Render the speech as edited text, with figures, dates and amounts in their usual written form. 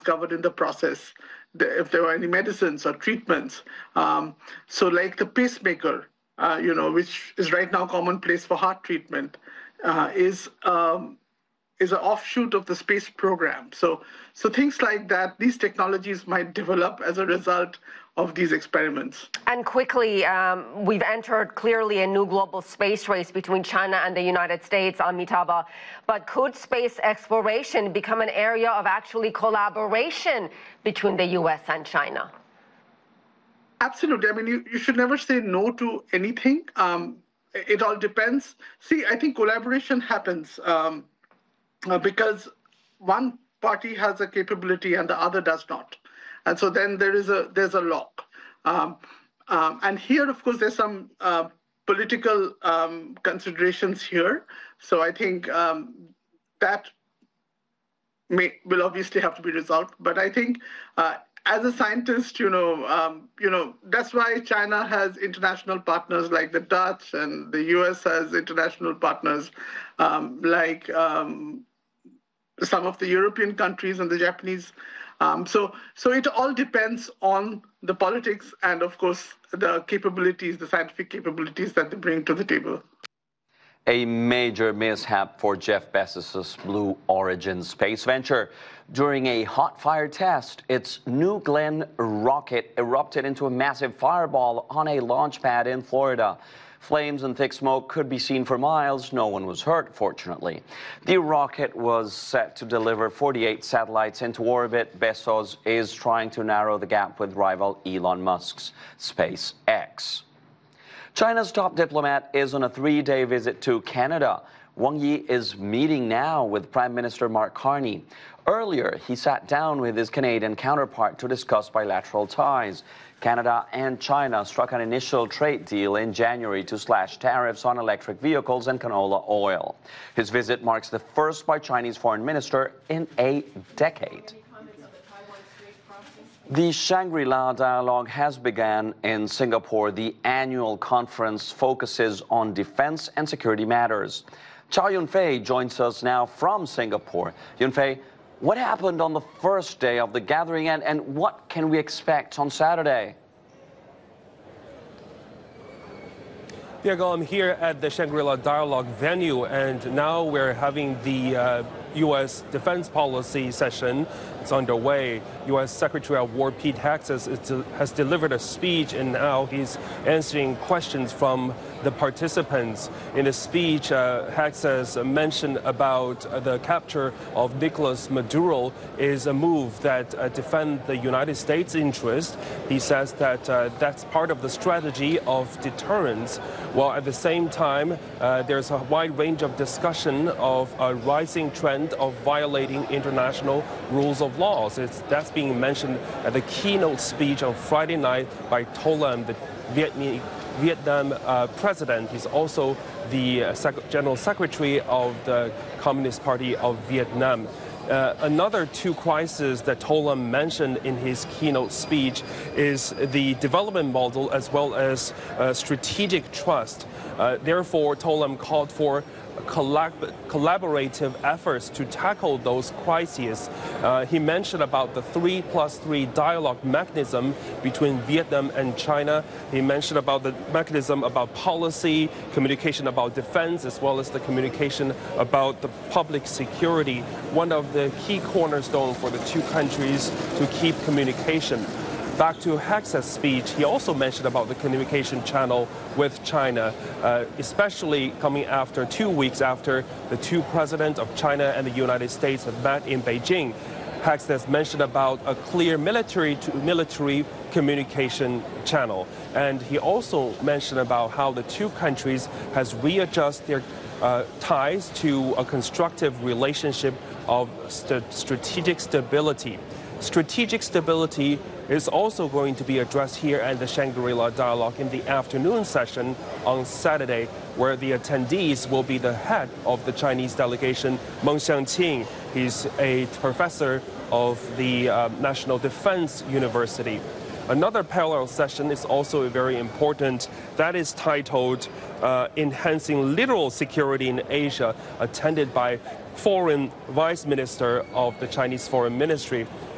discovered in the process, if there were any medicines or treatments. So like the pacemaker, which is right now commonplace for heart treatment, is an offshoot of the space program. So things like that, these technologies might develop as a result of these experiments. And quickly, we've entered clearly a new global space race between China and the United States, Amitabh. But could space exploration become an area of actually collaboration between the U.S. and China? Absolutely. I mean, you should never say no to anything. It all depends. See, I think collaboration happens because one party has a capability and the other does not. And so then there's a lock. And here, of course, there's some political considerations here. So I think that will obviously have to be resolved. But I think as a scientist, that's why China has international partners like the Dutch, and the US has international partners like some of the European countries and the Japanese. So it all depends on the politics and, of course, the capabilities, the scientific capabilities that they bring to the table. A major mishap for Jeff Bezos' Blue Origin space venture. During a hot fire test, its New Glenn rocket erupted into a massive fireball on a launch pad in Florida. Flames and thick smoke could be seen for miles. No one was hurt, fortunately. The rocket was set to deliver 48 satellites into orbit. Bezos is trying to narrow the gap with rival Elon Musk's SpaceX. China's top diplomat is on a 3-day visit to Canada. Wang Yi is meeting now with Prime Minister Mark Carney. Earlier, he sat down with his Canadian counterpart to discuss bilateral ties. Canada and China struck an initial trade deal in January to slash tariffs on electric vehicles and canola oil. His visit marks the first by Chinese foreign minister in a decade. The Shangri-La Dialogue has begun in Singapore. The annual conference focuses on defense and security matters. Chow Yun-fei joins us now from Singapore. Yun-fei, what happened on the first day of the gathering, and what can we expect on Saturday? Diego, I'm here at the Shangri-La Dialogue venue, and now we're having the U.S. defense policy session. It's underway. U.S. Secretary of War Pete Hegseth has delivered a speech, and now he's answering questions from the participants. In his speech, Hegseth mentioned about the capture of Nicolas Maduro is a move that defends the United States' interest. He says that that's part of the strategy of deterrence, while at the same time, there's a wide range of discussion of a rising trend of violating international rules of laws. That's being mentioned at the keynote speech on Friday night by To Lam, the Vietnam president. He's also the General Secretary of the Communist Party of Vietnam. Another two crises that To Lam mentioned in his keynote speech is the development model as well as strategic trust. Therefore, To Lam called for collaborative efforts to tackle those crises. He mentioned about the 3+3 dialogue mechanism between Vietnam and China. He mentioned about the mechanism about policy, communication about defense, as well as the communication about the public security. One of the key cornerstones for the two countries to keep communication. Back to Hegseth's speech, he also mentioned about the communication channel with China, especially coming after 2 weeks after the two presidents of China and the United States have met in Beijing. Hegseth mentioned about a clear military-to-military communication channel. And he also mentioned about how the two countries has readjusted their ties to a constructive relationship of strategic stability. Strategic stability is also going to be addressed here at the Shangri-La Dialogue in the afternoon session on Saturday, where the attendees will be the head of the Chinese delegation, Meng Xiangqing. He's a professor of the National Defense University. Another parallel session is also very important. That is titled Enhancing Littoral Security in Asia, attended by Foreign Vice Minister of the Chinese Foreign Ministry.